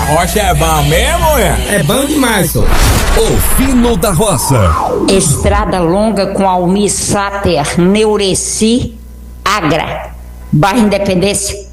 roça é bom mesmo, é? É bom demais, só. O Fino da Roça. Estrada longa com Almir Sater, Neureci, Agra, bairro Independência.